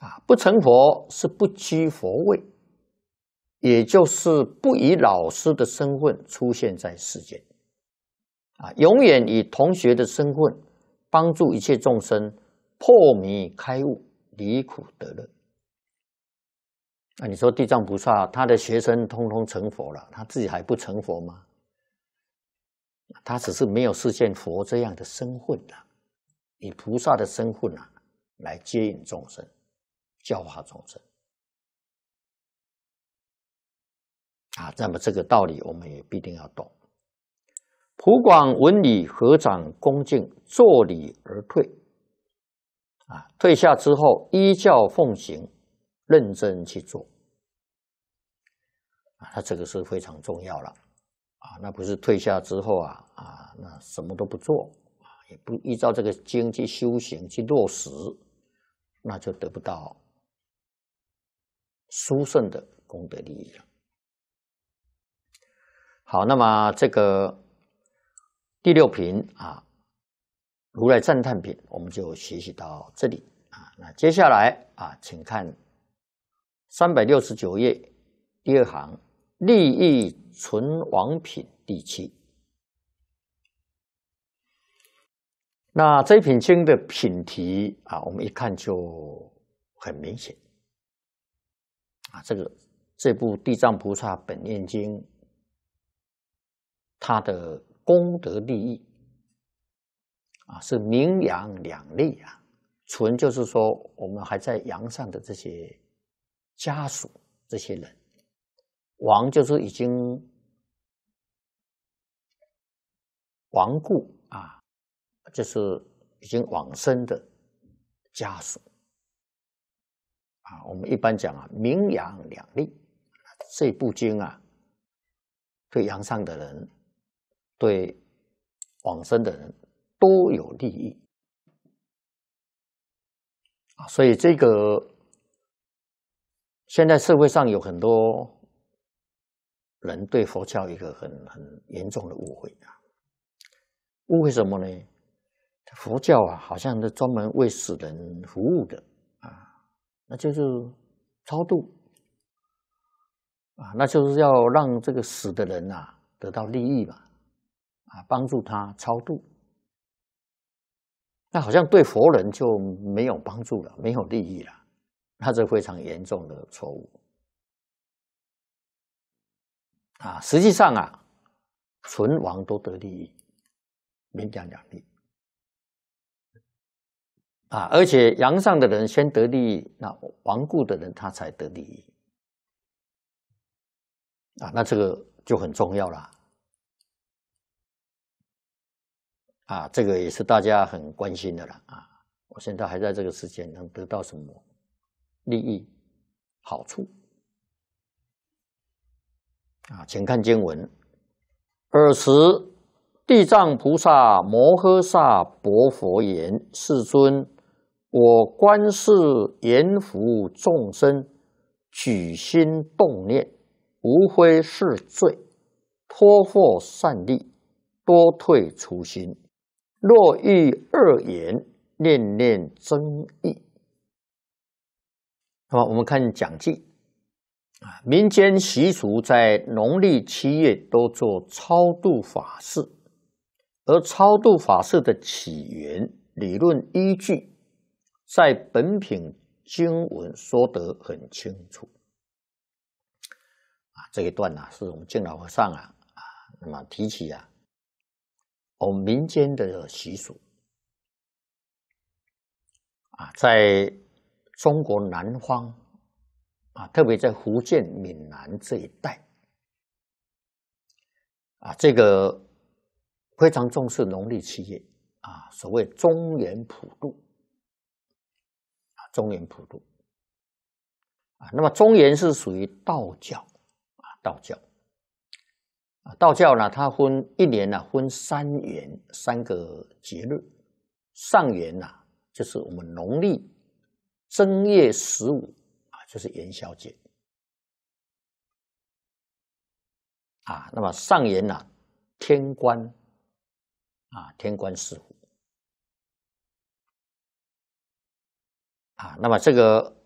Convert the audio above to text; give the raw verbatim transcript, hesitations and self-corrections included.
啊，不成佛是不居佛位，也就是不以老师的身份出现在世间，啊，永远以同学的身份帮助一切众生破迷开悟，离苦得乐。那你说地藏菩萨他的学生通通成佛了，他自己还不成佛吗？他只是没有实现佛这样的身份啊，以菩萨的身份啊来接引众生，教化众生啊。那么这个道理我们也必定要懂。普广闻礼，合掌恭敬，作礼而退。啊，退下之后依教奉行，认真去做。啊，那这个是非常重要了。啊，那不是退下之后啊啊，那什么都不做啊，也不依照这个经去修行去落实，那就得不到殊胜的功德利益了。好，那么这个第六品啊，如来赞叹品，我们就学习到这里啊。那接下来啊，请看三百六十九页第二行利益存亡品第七。那这一品经的品题啊，我们一看就很明显啊，这个这部《地藏菩萨本愿经》，它的功德利益啊是名扬两利啊。存就是说我们还在阳上的这些家属这些人，亡就是已经亡故啊，就是已经往生的家属啊。我们一般讲啊，名扬两利。这部经啊，对阳上的人，对往生的人都有利益啊。所以这个现在社会上有很多人对佛教一个很很严重的误会啊。误会什么呢？佛教啊，好像是专门为死人服务的啊，那就是超度啊，那就是要让这个死的人啊得到利益嘛，啊，帮助他超度。那好像对佛人就没有帮助了，没有利益了，那这非常严重的错误啊！实际上啊，存亡都得利益，名扬两利啊！而且阳上的人先得利益，那亡故的人他才得利益啊！那这个就很重要了啊！这个也是大家很关心的了啊！我现在还在这个世间能得到什么利益好处啊？请看经文：尔时地藏菩萨摩诃萨薄佛言：世尊，我观世言服众生，举心动念，无非是罪，托获善利，多退初心。若遇恶言，念念增益。那么我们看讲记啊，民间习俗在农历七月都做超度法事，而超度法事的起源、理论依据，在本品经文说得很清楚啊。这一段啊，是我们净老和尚啊啊，那么提起啊，我们民间的习俗啊，在中国南方啊，特别在福建闽南这一带啊，这个非常重视农历七月啊，所谓中元普渡啊，中元普渡啊，那么中元是属于道教啊，道教啊，道教呢，它分一年呢、啊、分三元，三个节日。上元呐、啊，就是我们农历正月十五啊，就是元宵节啊。那么上元呐、啊，天官啊，天官赐福啊。那么这个